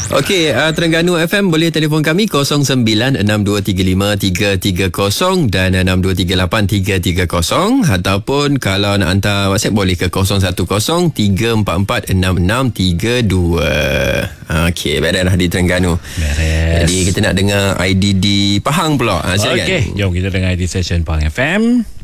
Okey, Terengganu FM boleh telefon kami 0962353330 dan 62383330, ataupun kalau nak hantar WhatsApp boleh ke 0103446632. Okey, beres dah di Terengganu. Beres. Jadi kita nak dengar IDD Pahang pula. Okey, jom kita dengar ID session Pahang FM.